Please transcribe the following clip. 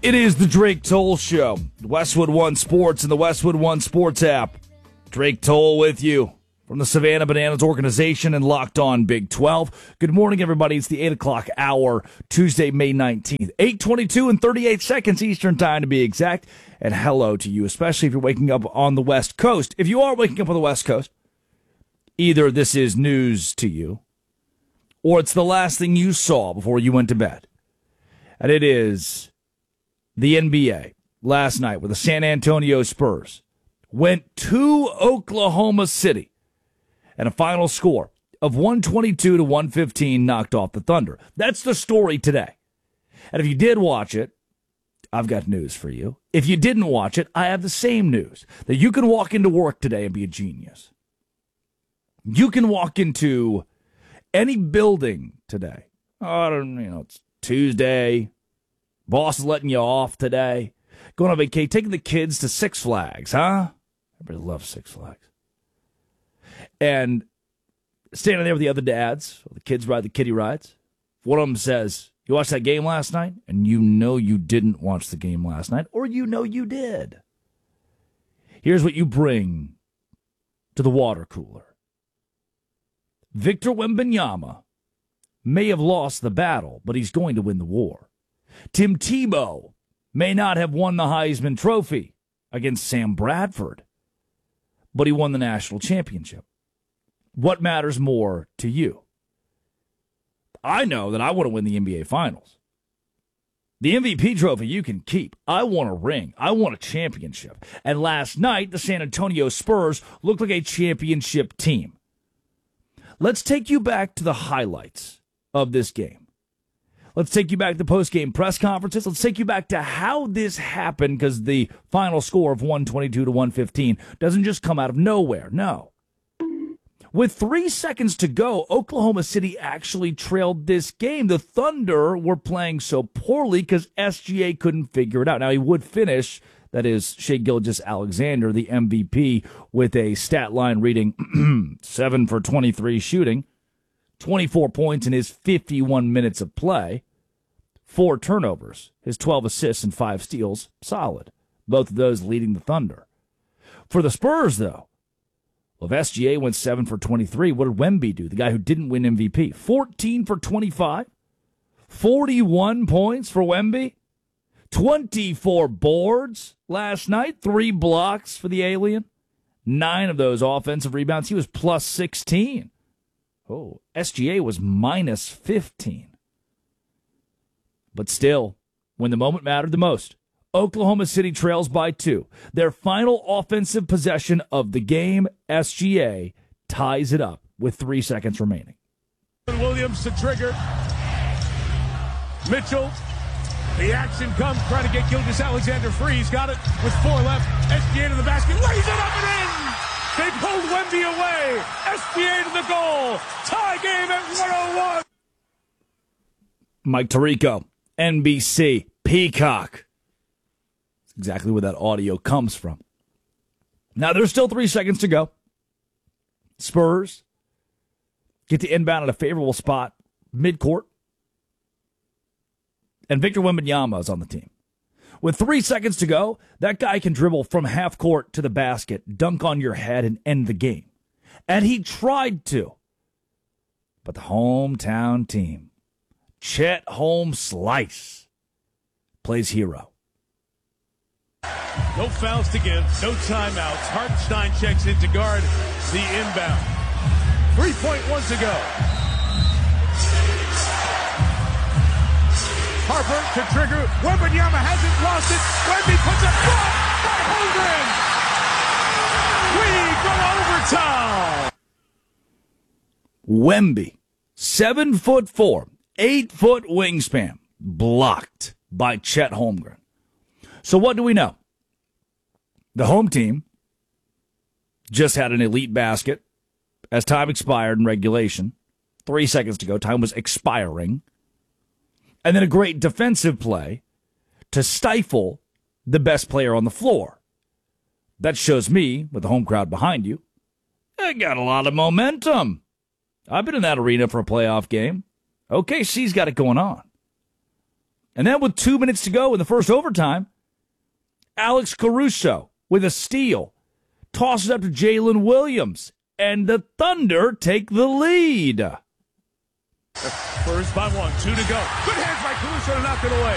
It is the Drake Toll Show. Westwood One Sports and the Westwood One Sports app. Drake Toll with you from the Savannah Bananas organization and Locked On Big 12. Good morning, everybody. It's the 8 o'clock hour, Tuesday, May 19th. 8:22 and 38 seconds Eastern time to be exact. And hello to you, especially if you're waking up on the West Coast. If you are waking up on the West Coast, either this is news to you or it's the last thing you saw before you went to bed. And it is the NBA last night where the San Antonio Spurs went to Oklahoma City and a final score of 122 to 115 knocked off the Thunder. That's the story today. And if you did watch it, I've got news for you. If you didn't watch it, I have the same news, that you can walk into work today and be a genius. You can walk into any building today. It's Tuesday. Boss is letting you off today. Going on vacation, taking the kids to Six Flags, huh? Everybody loves Six Flags. And standing there with the other dads, the kids ride the kiddie rides. One of them says, "You watched that game last night?" And you know you didn't watch the game last night, or you know you did. Here's what you bring to the water cooler. Victor Wembanyama may have lost the battle, but he's going to win the war. Tim Tebow may not have won the Heisman Trophy against Sam Bradford, but he won the national championship. What matters more to you? I know that I want to win the NBA Finals. The MVP trophy you can keep. I want a ring. I want a championship. And last night, the San Antonio Spurs looked like a championship team. Let's take you back to the highlights of this game. Let's take you back to the post-game press conferences. Let's take you back to how this happened, because the final score of 122 to 115 doesn't just come out of nowhere. No. With 3 seconds to go, Oklahoma City actually trailed this game. The Thunder were playing so poorly because SGA couldn't figure it out. Now, he would finish, that is, Shai Gilgeous-Alexander, the MVP, with a stat line reading 7 for 23 shooting, 24 points in his 51 minutes of play, 4 turnovers, his 12 assists and 5 steals, solid. Both of those leading the Thunder. For the Spurs, though, well, if SGA went 7 for 23, what did Wemby do, the guy who didn't win MVP? 14 for 25, 41 points for Wemby, 24 boards last night, 3 blocks for the alien, 9 of those offensive rebounds. He was plus 16. Oh, SGA was minus 15. But still, when the moment mattered the most, Oklahoma City trails by 2. Their final offensive possession of the game, SGA ties it up with 3 seconds remaining. Williams to trigger. Mitchell, the action comes, trying to get Gilgeous-Alexander free. He's got it with 4 left. SGA to the basket, lays it up and in! They pulled Wemby away. SGA to the goal. Tie game at 101. Mike Tirico, NBC, Peacock. That's exactly where that audio comes from. Now, there's still 3 seconds to go. Spurs get to inbound at a favorable spot, midcourt. And Victor Wembanyama is on the team. With 3 seconds to go, that guy can dribble from half court to the basket, dunk on your head, and end the game. And he tried to. But the hometown team, Chet Holmes Slice, plays hero. No fouls to give, no timeouts. Hartenstein checks in to guard the inbound. 3.1 to go. Harper to trigger. Wembanyama hasn't lost it. Wemby puts it blocked by Holmgren. We go overtime. Wemby, 7'4", 8-foot wingspan, blocked by Chet Holmgren. So what do we know? The home team just had an elite basket as time expired in regulation. 3 seconds to go. Time was expiring. And then a great defensive play to stifle the best player on the floor. That shows me, with the home crowd behind you, they got a lot of momentum. I've been in that arena for a playoff game. OKC's got it going on. And then with 2 minutes to go in the first overtime, Alex Caruso with a steal tosses up to Jalen Williams, and the Thunder take the lead. Spurs by 1, 2 to go. Good hands by Caruso to knock it away.